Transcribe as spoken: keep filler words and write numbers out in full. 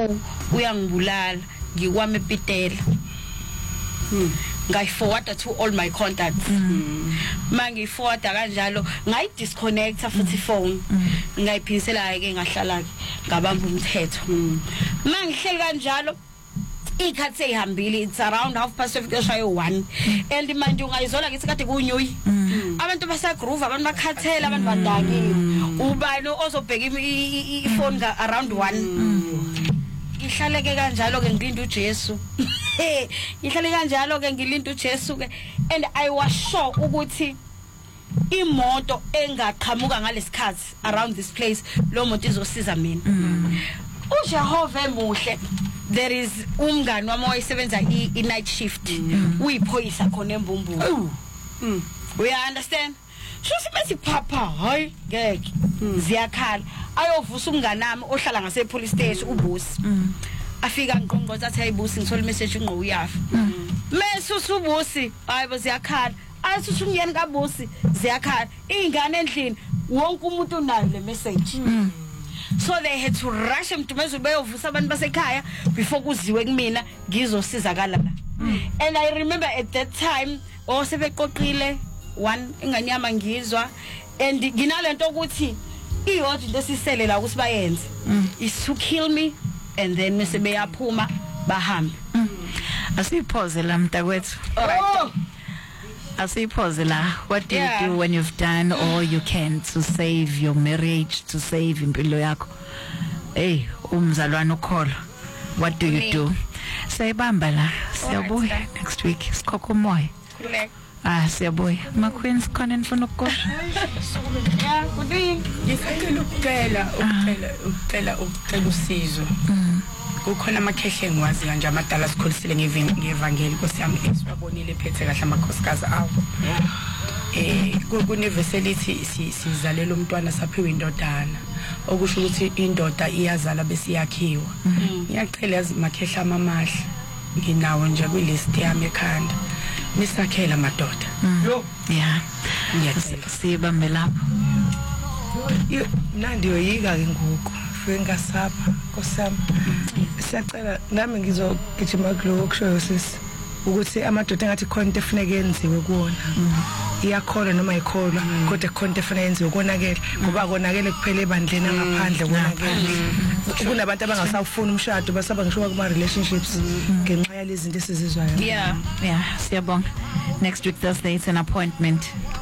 fu uyangibulala ngikwame epitela ngai forward to all my contacts mangi forward kanjalo ngai disconnect futhi phone ngayiphinisela ke ngahlala ke ngabamba umthetho mangihleli kanjalo ikhathi ehambile it's around half past five one and manje ungayizola ngithi kade kunyuyi abantu basa groove abantu bakhathela abantu badakile ubani ozobheka iphone nga around one ngihlaleke kanjalo ke ngilinda uJesu ngihlale kanjalo ke ngilinda uJesu ke and I was sure ukuthi imoto engaqhamuka ngalesikhathi around this place lo muntu izosiza mina uJehova emuhle. There is umngani wami oyisebenza i night shift uyiphoyisa khona embumbu we understand shuthi bese papa hayi ngeke ziyakhala ayovusa umngani nami ohlala ngase police station ubusi afika ngiqonqoza athi ayibusi ngithola message ingqo uyafa mesusu ubusi hayibo ziyakhala asuthi umyeni kabusi ziyakhala ingane endlini wonke umuntu unayo le message. So they had to rush him to measure bayovusa abantu basekhaya before kuziwe kumina ngizosizakala la. And I remember at that time osebeqoqile one inganyama ngizwa and nginalento ukuthi iyodwa into esisele la ukuthi bayenze is to kill me and then mase beyaphuma bahambe. Asiphoze la mntakwethu. Alright. Asiphoze la, what do yeah. you do when you've done all you can to save your marriage, to save impilo yakho? Hey, umzalwane ukholo. What do you Me. do? Sayibamba la, siyabuya next week. Sikhokho moya. Correct. Ah, siyabuya. Ma queens khona nifuna ukukosha. Yeah, kudini. Ngifakela ukucela, ukucela, ukucela, ukucela usizo. Kukhona amakhehle engiwazi kanje amadala sikholisile ngevangeli nkosiyami esibabonile phethe kahle amakhosikazi awo eh kuneveselithi sizalela umntwana saphiwe indodana okusho ukuthi indoda iyazala bese yakhiwa ngiyacela yazi makhehle amamahle nginawo nje kwilist yami ekhanda nisakhela madoda yo yeah ngiyacela sibambe lapho yo mnandi yoyika ke ngoku ngasapha nkosami siyacela nami ngizogijima kulo kushoyo sisi ukuthi amadoda engathi khona efuneke yenziwe kuona iyakholwa noma ayikholwa kodwa khona efuneke yenziwe konakele ngoba konakele kuphela ebandleni ngaphandle konakele kunabantu abangasafuni umshado basaba ngisho kuma relationships ngenxa yalezi zinto esizizwayo. Yeah yeah siyabonga. Next week Thursday it's an appointment.